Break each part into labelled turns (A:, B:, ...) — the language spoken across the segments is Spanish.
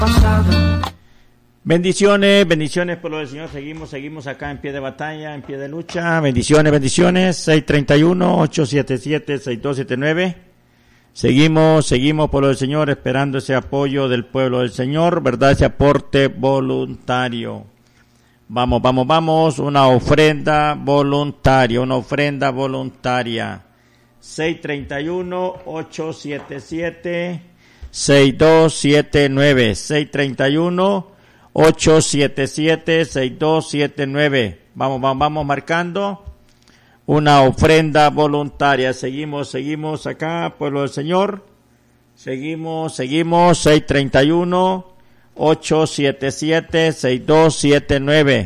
A: Bendiciones, bendiciones por lo del Señor. Seguimos acá en pie de batalla, en pie de lucha. Bendiciones, bendiciones. 631-877-6279. Seguimos por lo del Señor, esperando ese apoyo del pueblo del Señor, ¿verdad? Ese aporte voluntario. Vamos. Una ofrenda voluntaria. 631-877-6279. 631-877-6279. Vamos marcando una ofrenda voluntaria. Seguimos acá, pueblo del Señor. Seguimos. 631-877-6279.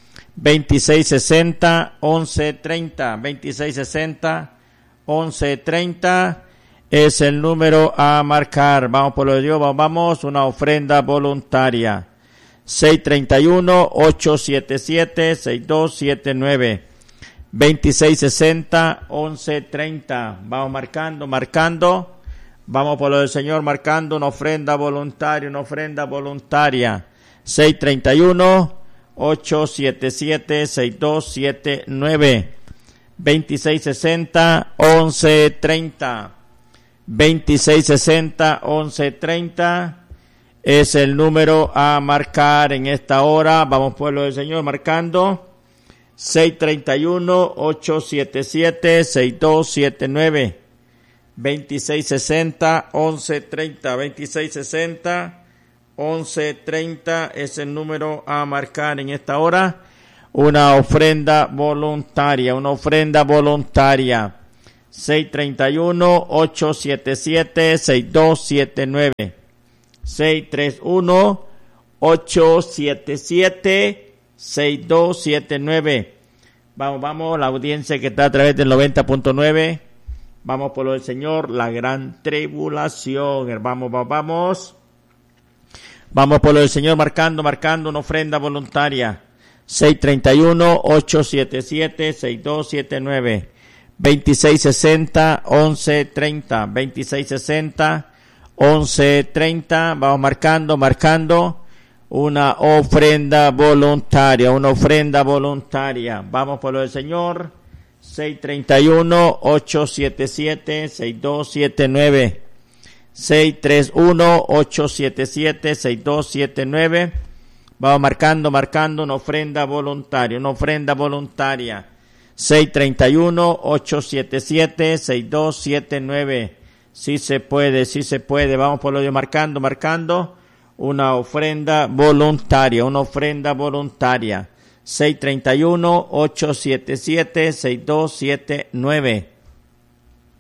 A: 2660-1130. 2660-1130 es el número a marcar. Vamos, pueblo de Dios, vamos, una ofrenda voluntaria. 631-877-6279. 2660-1130. Vamos marcando. Vamos por lo del Señor, marcando una ofrenda voluntaria. 631-877-6279. 2660-1130. 2660-1130 es el número a marcar en esta hora. Vamos, pueblo del Señor, marcando. 631-877-6279. 2660-1130. 2660-1130 es el número a marcar en esta hora. Una ofrenda voluntaria. 631-877-6279. 631-877-6279. Vamos, la audiencia que está a través del 90.9. Vamos por lo del Señor, la gran tribulación. Vamos por lo del Señor, marcando una ofrenda voluntaria. 631-877-6279. 2660-1130. 2660-1130. Vamos marcando una ofrenda voluntaria. Vamos por lo del Señor. 631-877-6279. 631-877-6279. Vamos marcando una ofrenda voluntaria. 631-877-6279. Sí se puede. Vamos por lo de marcando una ofrenda voluntaria. 631-877-6279.